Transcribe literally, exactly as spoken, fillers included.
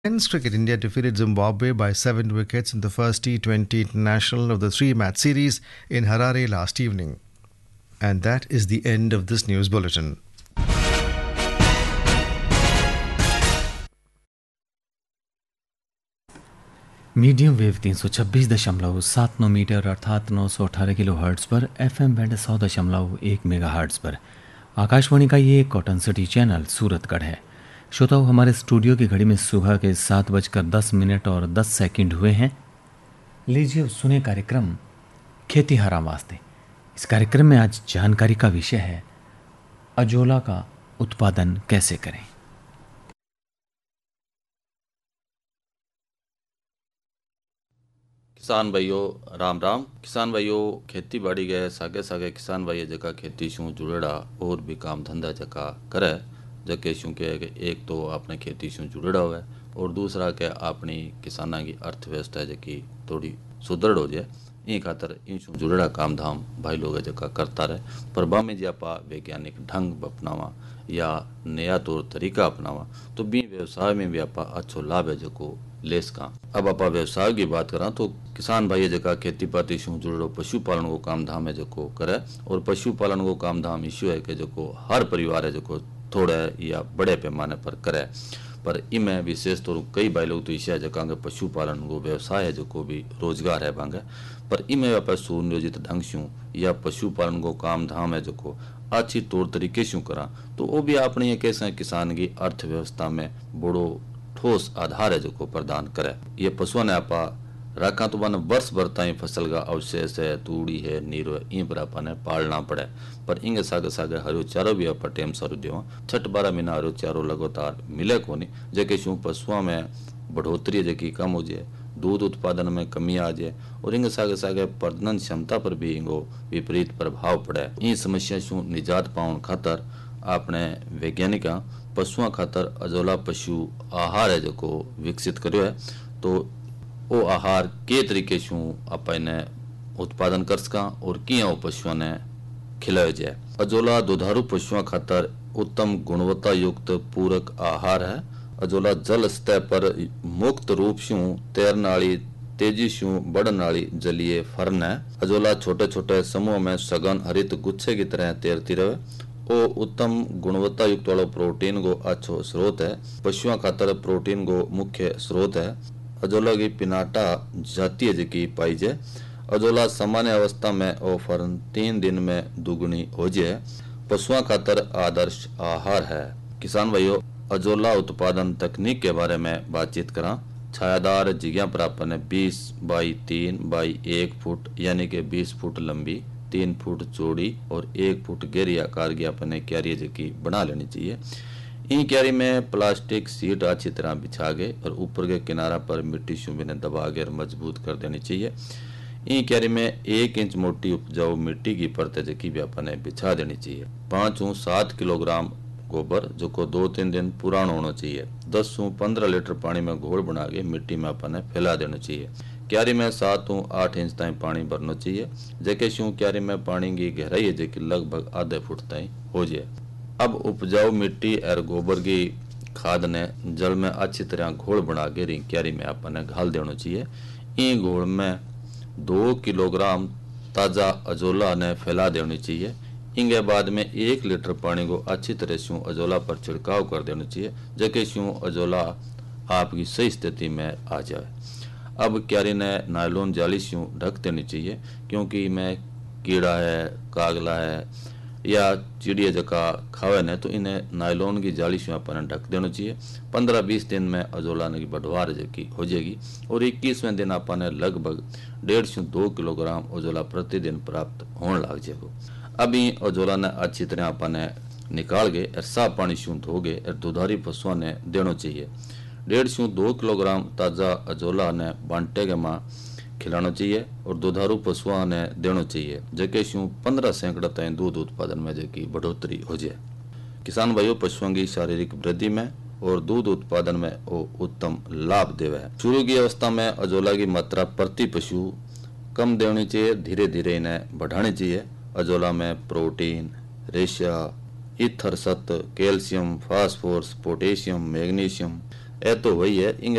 Men's cricket, India defeated Zimbabwe by seven wickets in the first T twenty international of the three-match series in Harare last evening. And that is the end of this news bulletin. Medium wave तीन सौ छब्बीस दशमलव सात नौ metre अर्थात नौ सौ अठारह kilo hertz पर FM band सौ दशमलव एक मेगा हर्ट्ज़ पर आकाशवाणी का ये कॉटन सिटी चैनल सूरतगढ़ है। श्रोताओं, हमारे स्टूडियो की घड़ी में सुबह के सात बजकर दस मिनट और दस सेकंड हुए हैं। लीजिए सुने कार्यक्रम खेती हराम वास्ते। इस कार्यक्रम में आज जानकारी का विषय है अजोला का उत्पादन कैसे करें। किसान भाइयों राम राम। किसान भाइयों, खेती बाड़ी गए सागे सागे किसान भाई जका खेती शू जुड़ेड़ा और भी काम धंधा जका करे जके शू के एक तो आपने खेती शू जुड़ेड़ा हुआ और दूसरा के अपनी किसाना की अर्थव्यवस्था जकी थोड़ी सुदृढ़ हो जाए, ई खातर इन शू जुड़ेड़ा काम धाम भाई लोग जका करता रहे। पर बामे जी आप वैज्ञानिक ढंग अपनावा या नया तौर तरीका अपनावा तो बी व्यवसाय में भी आप अच्छो लाभ है जो लेस का। अब आप व्यवसाय की बात करा तो किसान भाई जका खेती पाती शू जुड़ो पशुपालन को काम धाम है जो करे और पशुपालन को काम धाम इश्यू है कि जो हर परिवार है जो थोड़े या बड़े पैमाने पर करे। पर इमें विशेष तौर कई भाई लोग तो इसे जका पशुपालन को व्यवसाय है जो भी रोजगार है बांगे। पर इमें आप सुनियोजित ढंग शू या पशुपालन को काम धाम है जो अच्छी तौर तरीके शू करा तो वो भी अपने ये कैसे किसान की अर्थव्यवस्था में बड़ो ठोस आधार है जो को प्रदान करे। ये पशुओं ने आपा रखा तो बन वर्ष भर ताई फसल का अवशेष है, तूड़ी है, नीरो है, इन पर अपने पालना पड़े। पर इंगे सागे सागे हरो चारो भी आप टेम सर दो छठ बारह महीना हरो चारो लगातार मिले को नहीं जैके शू पशुओं में बढ़ोतरी जकी कम हो जाए, दूध उत्पादन में कमी आ जाए और इंगे सागे सागे प्रजनन क्षमता पर भी इंगो विपरीत प्रभाव पड़े। इन समस्या शू निजात पाउन खातर आपने वैज्ञानिक पशुओं खातर अजोला पशु आहार है जो को विकसित करो है। तो वो आहार के तरीके शू आप उत्पादन कर सका और किया वो पशुओं ने खिलाया जाए। अजोला दुधारू पशुओं खातर उत्तम गुणवत्ता युक्त पूरक आहार है। अजोला जल सतह पर मुक्त रूप शू तैरने वाली तेजी शू बढ़ने वाली जलीय फर्न है। अजोला छोटे छोटे समूह में सघन हरित गुच्छे की तरह तैरती रहे। वो उत्तम गुणवत्ता युक्त वाला प्रोटीन को अच्छो स्रोत है। पशुओं खातर प्रोटीन को मुख्य स्रोत है। अजोला की पिनाटा जातीय जकी पाई जाए। अजोला सामान्य अवस्था में वो फर्न तीन दिन में दुगुनी हो जाए। पशुओं खातर आदर्श आहार है। किसान भाइयों, अजोला उत्पादन तकनीक के बारे में बातचीत करा। छायादार जगह पर अपन बीस बाई तीन बाई एक फुट यानी कि बीस फुट लंबी, तीन फुट चौड़ी और एक फुट गहरी आकार की अपने क्यारी जकी बना लेनी चाहिए। इन क्यारी में प्लास्टिक सीट अच्छी तरह बिछा के और ऊपर के किनारा पर मिट्टी शुभी ने दबा के मजबूत कर देनी चाहिए। इन क्यारी में एक इंच मोटी उपजाऊ मिट्टी की परत जकी भी अपने बिछा देनी चाहिए। पाँच ऊ सात किलोग्राम गोबर जो को दो तीन दिन पुराना होना चाहिए। दस ऊ पंद्रह लीटर पानी में घोल बना के मिट्टी में अपने फैला देना चाहिए। क्यारी में सात ऊ आठ इंच ताई पानी भरना चाहिए। जैके शू क्यारी में पानी की गहराई है जैकी लगभग आधे फुट ताई हो जाए। अब उपजाऊ मिट्टी और गोबर की खाद ने जल में अच्छी तरह घोल बना के री क्यारी में अपने घाल देना चाहिए। इन घोल में दो किलोग्राम ताज़ा अजोला ने फैला देनी चाहिए। इंगे बाद में एक लीटर पानी को अच्छी तरह शू अजोला पर छिड़काव कर देना चाहिए जैके शू अजोला आपकी सही स्थिति में आ जाए। अब क्यारी ने नायलॉन जाली शू ढक देनी चाहिए क्योंकि में कीड़ा है, कागला है या चिड़िया जका खावे ने तो इन्हें नायलॉन की जाली शू अपन ढक देना चाहिए। पंद्रह बीस दिन में अजोला की बढ़वार जकी हो जाएगी और इक्कीसवें दिन अपन लगभग डेढ़ सौ दो किलोग्राम अजोला प्रतिदिन प्राप्त होने लग जाएगा। अभी अजोला ने अच्छी तरह अपने निकाल के और साफ पानी शू धो गए और दुधारी पशुओं ने देना चाहिए। डेढ़ सौ दो किलोग्राम ताज़ा अजोला ने बांटे के माँ खिलाना चाहिए और दुधारू पशुओं ने देना चाहिए जैके शू पंद्रह सैकड़ा तक दूध उत्पादन में जकी बढ़ोतरी हो जाए। किसान भाइयों, पशुओं की शारीरिक वृद्धि में और दूध उत्पादन में वो उत्तम लाभ देवे है। शुरू की अवस्था में अजोला की मात्रा प्रति पशु कम देनी चाहिए, धीरे धीरे इन्हें बढ़ानी चाहिए। अजोला में प्रोटीन, रेशा, इथर सत्व, कैल्शियम, फास्फोरस, पोटेशियम, मैग्नीशियम, ये तो वही है।